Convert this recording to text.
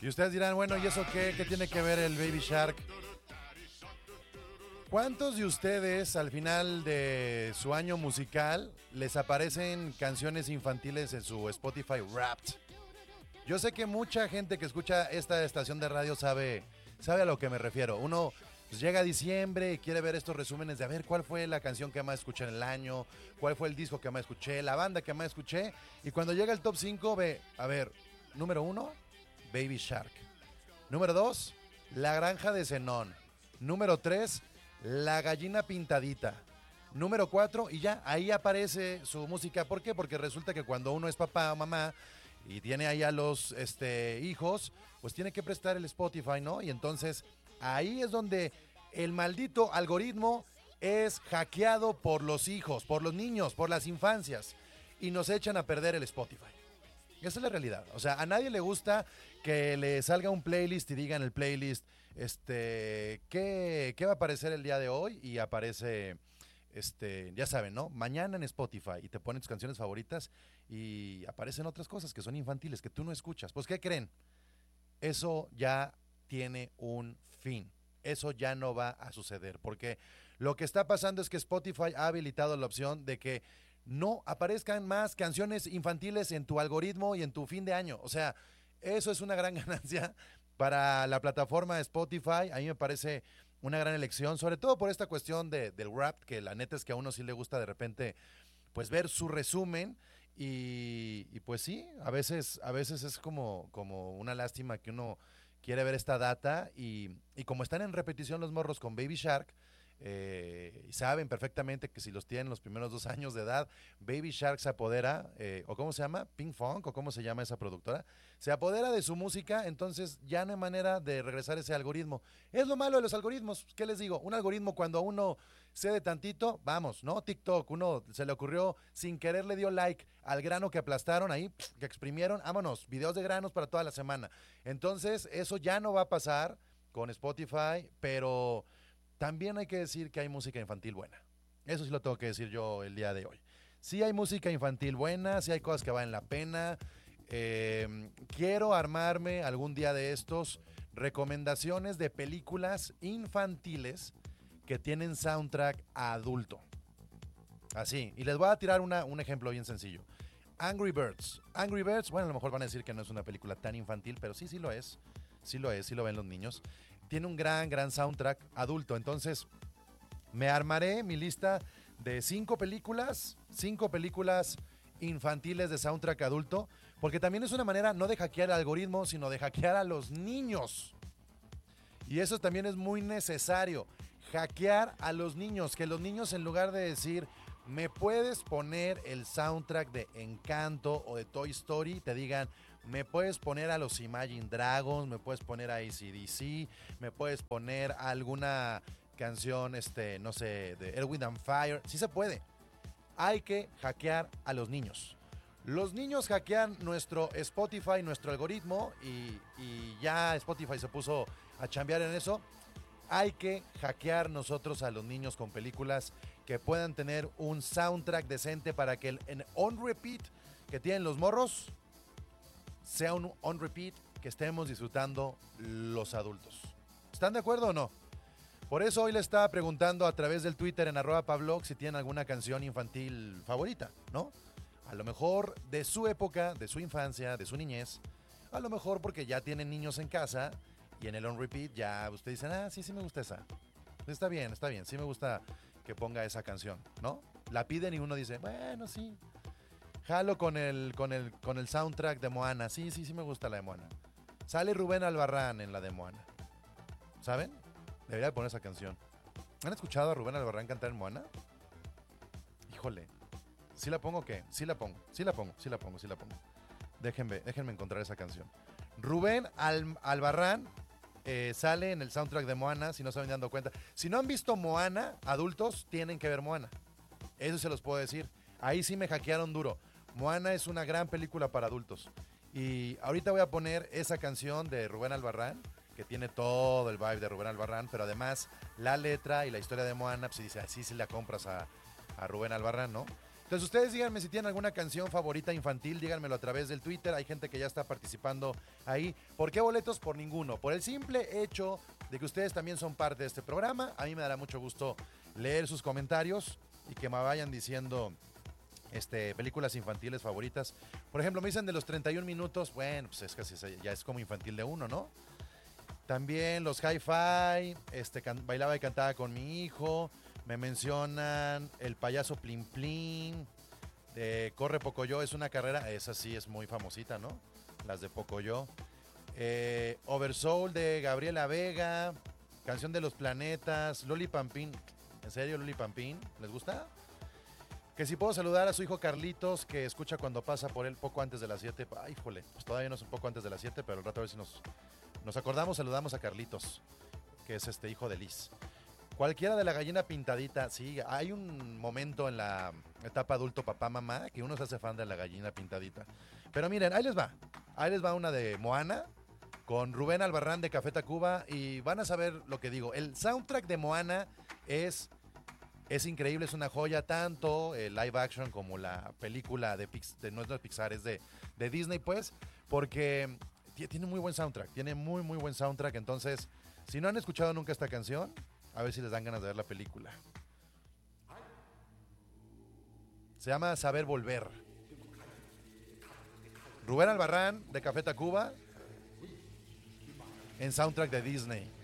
Y ustedes dirán, bueno, ¿y eso qué? ¿Qué tiene que ver el Baby Shark? ¿Cuántos de ustedes al final de su año musical les aparecen canciones infantiles en su Spotify Wrapped? Yo sé que mucha gente que escucha esta estación de radio sabe a lo que me refiero. Uno pues, llega a diciembre y quiere ver estos resúmenes de a ver cuál fue la canción que más escuché en el año, cuál fue el disco que más escuché, la banda que más escuché. Y cuando llega el top 5 ve, a ver, número 1, Baby Shark. Número 2, La Granja de Zenón. Número 3, La Gallina Pintadita. Número 4, y ya, ahí aparece su música. ¿Por qué? Porque resulta que cuando uno es papá o mamá y tiene ahí a los hijos, pues tiene que prestar el Spotify, ¿no? Y entonces ahí es donde el maldito algoritmo es hackeado por los hijos, por los niños, por las infancias, y nos echan a perder el Spotify. Esa es la realidad. O sea, a nadie le gusta que le salga un playlist y digan el playlist, ¿qué va a aparecer el día de hoy? Y aparece, ya saben, ¿no? Mañana en Spotify y te ponen tus canciones favoritas y aparecen otras cosas que son infantiles, que tú no escuchas. Pues, ¿qué creen? Eso ya tiene un fin. Eso ya no va a suceder, porque lo que está pasando es que Spotify ha habilitado la opción de que no aparezcan más canciones infantiles en tu algoritmo y en tu fin de año. O sea, eso es una gran ganancia para la plataforma de Spotify. A mí me parece una gran elección, sobre todo por esta cuestión del rap, que la neta es que a uno sí le gusta de repente pues ver su resumen y pues sí, a veces es como una lástima que uno quiere ver esta data y como están en repetición los morros con Baby Shark, y saben perfectamente que si los tienen los primeros 2 años de edad, Baby Shark se apodera, o cómo se llama, Pink Funk, o cómo se llama esa productora, se apodera de su música, entonces ya no hay manera de regresar ese algoritmo. Es lo malo de los algoritmos, ¿qué les digo? Un algoritmo cuando a uno cede tantito, vamos, ¿no? TikTok, uno se le ocurrió, sin querer le dio like al grano que aplastaron ahí, que exprimieron, vámonos, videos de granos para toda la semana. Entonces, eso ya no va a pasar con Spotify, pero también hay que decir que hay música infantil buena. Eso sí lo tengo que decir yo el día de hoy. Sí hay música infantil buena, sí hay cosas que valen la pena. Quiero armarme algún día de estos recomendaciones de películas infantiles que tienen soundtrack adulto. Así, y les voy a tirar un ejemplo bien sencillo. Angry Birds. Angry Birds, bueno, a lo mejor van a decir que no es una película tan infantil, pero sí lo es. Sí lo es, sí lo ven los niños. Tiene un gran soundtrack adulto. Entonces, me armaré mi lista de 5 películas infantiles de soundtrack adulto, porque también es una manera no de hackear el algoritmo, sino de hackear a los niños. Y eso también es muy necesario, hackear a los niños, que los niños en lugar de decir, ¿me puedes poner el soundtrack de Encanto o de Toy Story? Te digan, me puedes poner a los Imagine Dragons, me puedes poner a AC/DC, me puedes poner alguna canción, no sé, de Earth, Wind and Fire. Sí se puede. Hay que hackear a los niños. Los niños hackean nuestro Spotify, nuestro algoritmo, y ya Spotify se puso a chambear en eso. Hay que hackear nosotros a los niños con películas que puedan tener un soundtrack decente para que el on repeat que tienen los morros sea un on repeat que estemos disfrutando los adultos. ¿Están de acuerdo o no? Por eso hoy le estaba preguntando a través del Twitter en @pavlog si tienen alguna canción infantil favorita, ¿no? A lo mejor de su época, de su infancia, de su niñez. A lo mejor porque ya tienen niños en casa y en el on repeat ya ustedes dicen, sí me gusta esa. Está bien, sí me gusta que ponga esa canción, ¿no? La piden y uno dice, bueno, sí. Jalo con el soundtrack de Moana. Sí me gusta la de Moana. Sale Rubén Albarrán en la de Moana. ¿Saben? Debería poner esa canción. ¿Han escuchado a Rubén Albarrán cantar en Moana? Híjole. ¿Sí la pongo o qué? Sí la pongo. Déjenme encontrar esa canción. Rubén Albarrán sale en el soundtrack de Moana, si no se han dado cuenta. Si no han visto Moana, adultos tienen que ver Moana. Eso se los puedo decir. Ahí sí me hackearon duro. Moana es una gran película para adultos. Y ahorita voy a poner esa canción de Rubén Albarrán, que tiene todo el vibe de Rubén Albarrán, pero además la letra y la historia de Moana, pues dice, así sí la compras a Rubén Albarrán, ¿no? Entonces ustedes díganme si tienen alguna canción favorita infantil, díganmelo a través del Twitter, hay gente que ya está participando ahí. ¿Por qué boletos? Por ninguno. Por el simple hecho de que ustedes también son parte de este programa, a mí me dará mucho gusto leer sus comentarios y que me vayan diciendo películas infantiles favoritas. Por ejemplo, me dicen de los 31 minutos, bueno, pues es casi ya es como infantil de uno, ¿no? También los Hi-Fi, bailaba y cantaba con mi hijo. Me mencionan el payaso Plin Plin, Corre Pocoyo, es una carrera, esa sí es muy famosita, ¿no? Las de Pocoyo. Oversoul de Gabriela Vega, Canción de los Planetas, Loli Pampín. ¿En serio, Loli Pampín? ¿Les gusta? Que si puedo saludar a su hijo Carlitos, que escucha cuando pasa por él poco antes de las 7. Ay, híjole, pues todavía no es un poco antes de las 7, pero al rato a ver si nos acordamos, saludamos a Carlitos, que es hijo de Liz. Cualquiera de la gallina pintadita, sí, hay un momento en la etapa adulto papá-mamá que uno se hace fan de la gallina pintadita. Pero miren, ahí les va una de Moana con Rubén Albarrán de Café Tacuba y van a saber lo que digo. El soundtrack de Moana es increíble, es una joya, tanto el live action como la película no es de Pixar, es de Disney, pues, porque tiene muy buen soundtrack, tiene muy, muy buen soundtrack. Entonces, si no han escuchado nunca esta canción, a ver si les dan ganas de ver la película. Se llama Saber Volver. Rubén Albarrán de Café Tacuba en soundtrack de Disney.